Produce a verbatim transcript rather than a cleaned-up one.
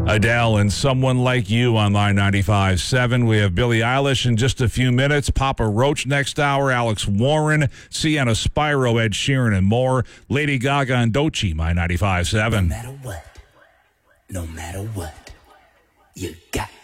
Adele and Someone Like You on My ninety-five point seven. We have Billie Eilish in just a few minutes. Papa Roach next hour. Alex Warren, Sienna Spyro, Ed Sheeran, and more. Lady Gaga and Doechii, My ninety-five point seven. No matter what, no matter what, you got